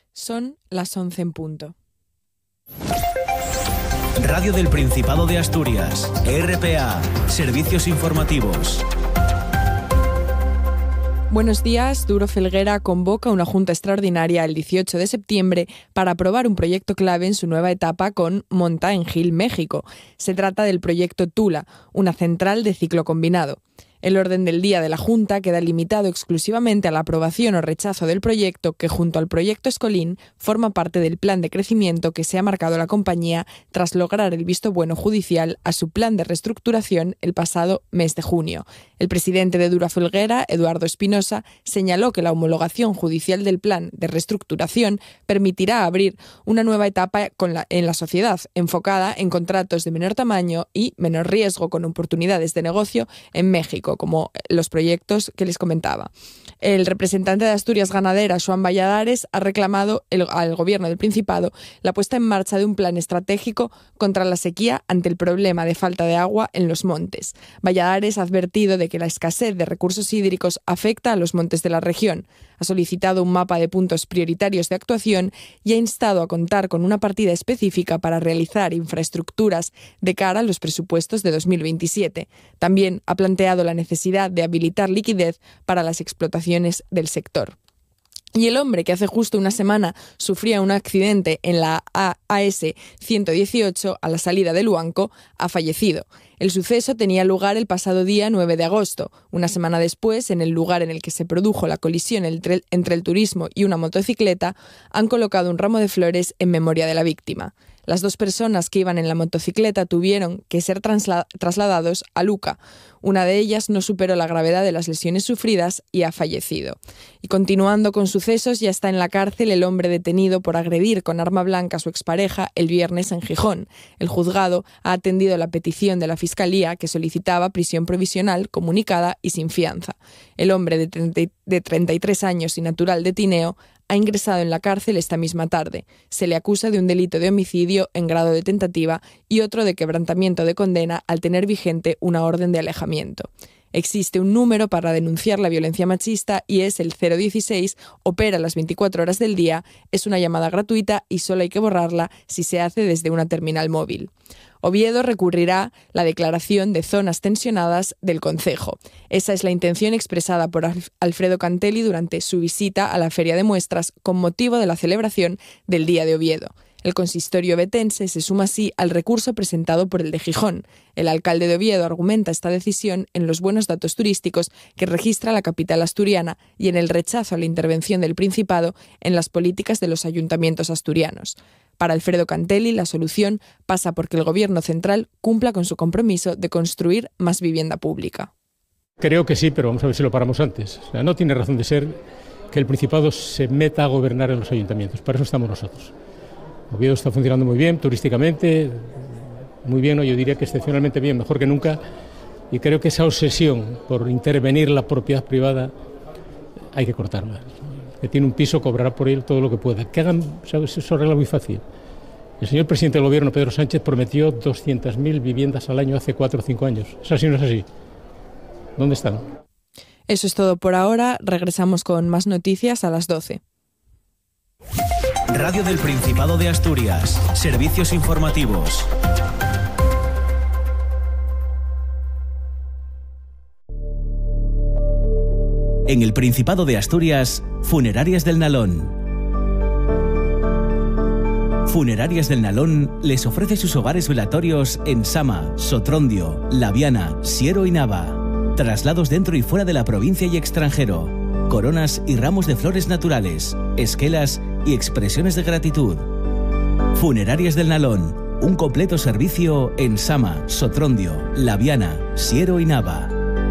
Son las 11 en punto. Radio del Principado de Asturias, RPA, Servicios Informativos. Buenos días. Duro Felguera convoca una junta extraordinaria el 18 de septiembre para aprobar un proyecto clave en su nueva etapa con Monta en Gil, México. Se trata del proyecto Tula, una central de ciclo combinado. El orden del día de la Junta queda limitado exclusivamente a la aprobación o rechazo del proyecto que, junto al proyecto Escolín, forma parte del plan de crecimiento que se ha marcado la compañía tras lograr el visto bueno judicial a su plan de reestructuración el pasado mes de junio. El presidente de Duro Felguera, Eduardo Espinosa, señaló que la homologación judicial del plan de reestructuración permitirá abrir una nueva etapa en la sociedad, enfocada en contratos de menor tamaño y menor riesgo con oportunidades de negocio en México, como los proyectos que les comentaba. El representante de Asturias Ganadera, Joan Valladares, ha reclamado al Gobierno del Principado la puesta en marcha de un plan estratégico contra la sequía ante el problema de falta de agua en los montes. Valladares ha advertido de que la escasez de recursos hídricos afecta a los montes de la región. Ha solicitado un mapa de puntos prioritarios de actuación y ha instado a contar con una partida específica para realizar infraestructuras de cara a los presupuestos de 2027. También ha planteado la necesidad de habilitar liquidez para las explotaciones del sector. Y el hombre que hace justo una semana sufría un accidente en la AS 118 a la salida de Luanco ha fallecido. El suceso tenía lugar el pasado día 9 de agosto. Una semana después, en el lugar en el que se produjo la colisión entre el turismo y una motocicleta, han colocado un ramo de flores en memoria de la víctima. Las dos personas que iban en la motocicleta tuvieron que ser trasladados a Luca. Una de ellas no superó la gravedad de las lesiones sufridas y ha fallecido. Y continuando con sucesos, ya está en la cárcel el hombre detenido por agredir con arma blanca a su expareja el viernes en Gijón. El juzgado ha atendido la petición de la Fiscalía que solicitaba prisión provisional, comunicada y sin fianza. El hombre de 33 años y natural de Tineo ha ingresado en la cárcel esta misma tarde. Se le acusa de un delito de homicidio en grado de tentativa y otro de quebrantamiento de condena al tener vigente una orden de alejamiento. Existe un número para denunciar la violencia machista y es el 016, opera las 24 horas del día, es una llamada gratuita y solo hay que borrarla si se hace desde una terminal móvil. Oviedo recurrirá la declaración de zonas tensionadas del concejo. Esa es la intención expresada por Alfredo Cantelli durante su visita a la Feria de Muestras con motivo de la celebración del Día de Oviedo. El consistorio ovetense se suma así al recurso presentado por el de Gijón. El alcalde de Oviedo argumenta esta decisión en los buenos datos turísticos que registra la capital asturiana y en el rechazo a la intervención del Principado en las políticas de los ayuntamientos asturianos. Para Alfredo Cantelli, la solución pasa por que el Gobierno central cumpla con su compromiso de construir más vivienda pública. Creo que sí, pero vamos a ver si lo paramos antes. O sea, no tiene razón de ser que el Principado se meta a gobernar en los ayuntamientos. Para eso estamos nosotros. Oviedo está funcionando muy bien, turísticamente, muy bien, o yo diría que excepcionalmente bien, mejor que nunca. Y creo que esa obsesión por intervenir la propiedad privada hay que cortarla. Que tiene un piso, cobrará por él todo lo que pueda. Que hagan, ¿sabes? Eso arregla muy fácil. El señor presidente del Gobierno, Pedro Sánchez, prometió 200.000 viviendas al año hace 4 o 5 años. ¿Es así o no es así? ¿Dónde están? Eso es todo por ahora. Regresamos con más noticias a las 12. Radio del Principado de Asturias. Servicios informativos. En el Principado de Asturias, Funerarias del Nalón. Funerarias del Nalón les ofrece sus hogares velatorios en Sama, Sotrondio, Laviana, Siero y Nava. Traslados dentro y fuera de la provincia y extranjero. Coronas y ramos de flores naturales, esquelas y expresiones de gratitud. Funerarias del Nalón, un completo servicio en Sama, Sotrondio, Laviana, Siero y Nava.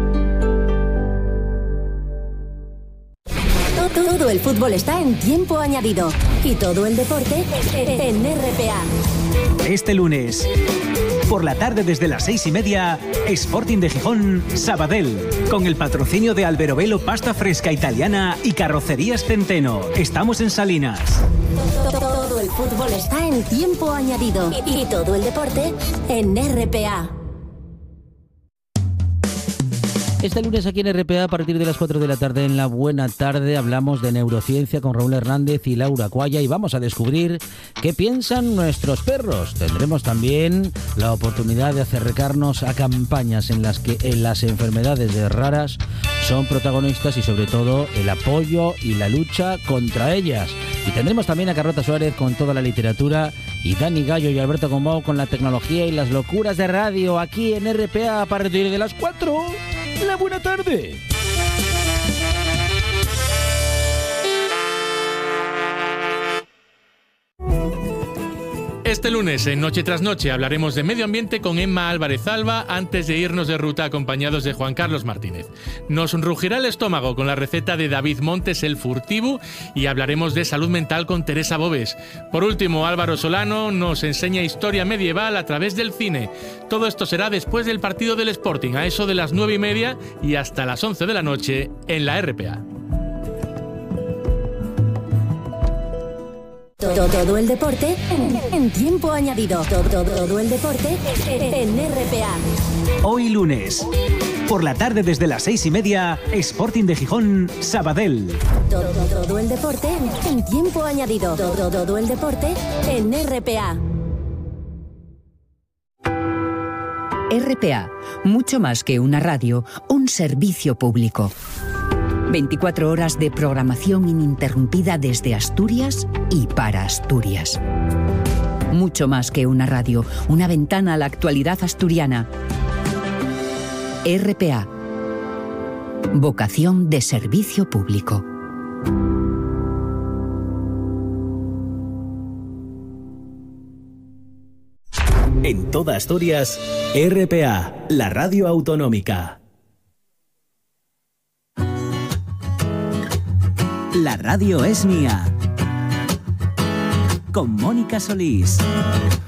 Todo el fútbol está en tiempo añadido y todo el deporte en RPA. Este lunes, por la tarde desde las 6:30, Sporting de Gijón, Sabadell, con el patrocinio de Alberobello Pasta Fresca Italiana y Carrocerías Centeno. Estamos en Salinas. Todo el fútbol está en tiempo añadido y todo el deporte en RPA. Este lunes aquí en RPA a partir de las 4 de la tarde en La Buena Tarde hablamos de neurociencia con Raúl Hernández y Laura Cuaya y vamos a descubrir qué piensan nuestros perros. Tendremos también la oportunidad de acercarnos a campañas en las que las enfermedades raras son protagonistas y sobre todo el apoyo y la lucha contra ellas. Y tendremos también a Carlota Suárez con toda la literatura y Dani Gallo y Alberto Gombau con la tecnología y las locuras de radio aquí en RPA a partir de las 4. La Buena Tarde. Este lunes, en Noche tras Noche, hablaremos de medio ambiente con Emma Álvarez Alba antes de irnos de ruta acompañados de Juan Carlos Martínez. Nos rugirá el estómago con la receta de David Montes, el furtivo, y hablaremos de salud mental con Teresa Bobes. Por último, Álvaro Solano nos enseña historia medieval a través del cine. Todo esto será después del partido del Sporting, a eso de las 9:30 y hasta las 11 de la noche en la RPA. Todo el deporte en tiempo añadido. Todo el deporte en RPA. Hoy lunes, por la tarde desde las 6:30, Sporting de Gijón, Sabadell. Todo el deporte en tiempo añadido. Todo el deporte en RPA. RPA, mucho más que una radio, un servicio público. 24 horas de programación ininterrumpida desde Asturias y para Asturias. Mucho más que una radio, una ventana a la actualidad asturiana. RPA. Vocación de servicio público. En toda Asturias, RPA, la radio autonómica. La radio es mía. Con Mónica Solís.